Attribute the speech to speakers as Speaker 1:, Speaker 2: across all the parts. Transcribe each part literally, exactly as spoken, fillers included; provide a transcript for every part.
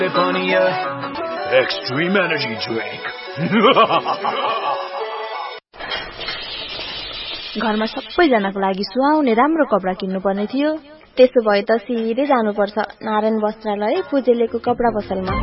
Speaker 1: Extreme energy drink.
Speaker 2: घरमा सबैजनाको लागि सुहाउने राम्रो कपडा किन्नु पर्ने थियो। त्यसो भए त सिधै जानुपर्छ नारायण वस्त्रालय फुजेलेको कपडा पसलमा।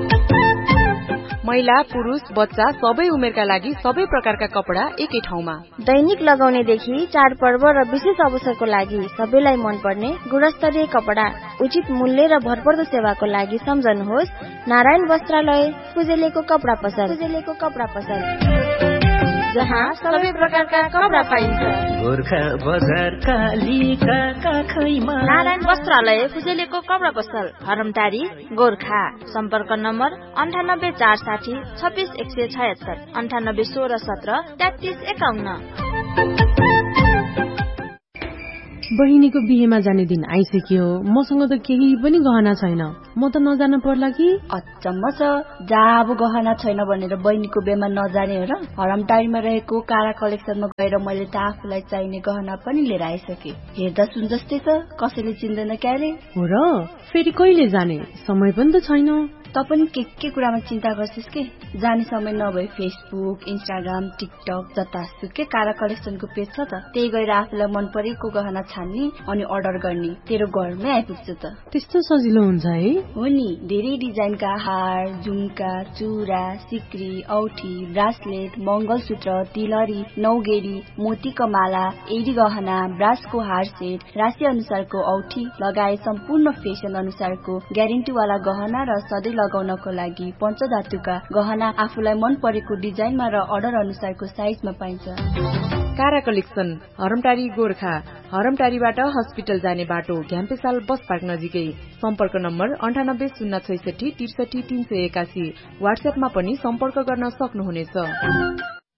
Speaker 3: महिला पुरुष बच्चा सबै उमेरका लागि सबै प्रकारका कपडा एकै ठाउँमा।
Speaker 2: दैनिक लगाउनेदेखि चाडपर्व र विशेष अवसरको लागि सबैलाई मनपर्ने गुणस्तरीय कपडा उचित मूल्य र भरपर्दो सेवाको लागि सम्झनुहोस् नारायण वस्त्रालय फुजेलेको कपडा पसल। फुजेलेको कपडा पसल जहाँ सबै प्रकारका कपडा पाइन्छ।
Speaker 4: गोर्खा बजारका लिका काखैमा
Speaker 2: नारायण वस्त्रालय फुजेलेको कपडा पसल हरमटारी गोर्खा। सम्पर्क नम्बर अन्ठानब्बे चार साठी छब्बिस एक सय छयत्तर अन्ठानब्बे सोह्र सत्र तेत्तिस एकाउन्न।
Speaker 5: बहिनीको बिहेमा जाने दिन आइसक्यो। मसँग त केही पनि गहना छैन। म त नजान पर्ला कि?
Speaker 6: अचम्म छ, जहाँ अब गहना छैन भनेर बहिनीको बिहेमा नजाने हो र? हरमटारीमा रहेको कारा कलेक्सनमा गएर मैले त आफूलाई चाहिने गहना पनि लिएर आइसके। हेर्दा सुन जस्तै छ, कसैले चिन्दैन क्यारे।
Speaker 5: हो र? फेरि कहिले जाने? समय पनि त छैन।
Speaker 6: त पनि के के कुरामा चिन्ता गर्छिस् के? जाने समय नभए फेसबुक इन्स्टाग्राम टिकटक जतासुकै कारा कलेक्सनको पेज छ त, त्यही गएर आफूलाई मन परेको गहना छान्ने अनि अर्डर गर्ने। तेरो घरमै आइपुग्छ त।
Speaker 5: त्यस्तो सजिलो हुन्छ है?
Speaker 6: हो नि, धेरै डिजाइनका हार झुम्का चुरा सिक्री औठी ब्रासलेट मंगलसूत्र तिलहरी नौगेडी मोतीको माला एडी गहना ब्रासको हार सेट राशि अनुसारको औठी लगायत सम्पूर्ण फेसन अनुसारको ग्यारेन्टीवाला गहना र सधैँ लगाउनको लागि पञ्चधातुका गहना आफूलाई मन परेको डिजाइनमा र अर्डर अनुसारको साइजमा पाइन्छ।
Speaker 3: कारा कलेक्सन हरमटारी गोर्खा। हरमटारीबाट हस्पिटल जाने बाटो घ्याम्पेसाल बस पार्क नजिकै। सम्पर्क नम्बर अन्ठानब्बे शून्य छैसठी त्रिसठी तीन सय एकासी। वाट्सएपमा पनि सम्पर्क गर्न सक्नुहुनेछ।